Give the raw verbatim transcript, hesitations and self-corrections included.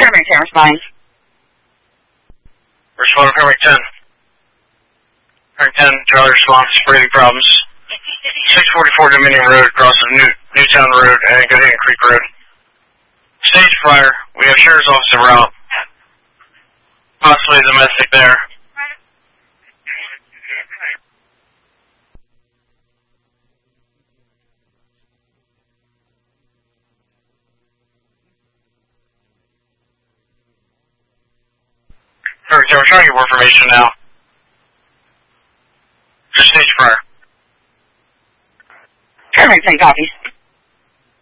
Primary ten responding. Respond primary ten. Primary ten, Charlie response, breathing problems. six forty-four Dominion Road, crosses New, Newtown Road and Goodhaven Creek Road. Stage fire, we have Sheriff's Office en route. Possibly domestic there. Perfect, we're trying to get more information now. Just stage fire. Primary ten copies.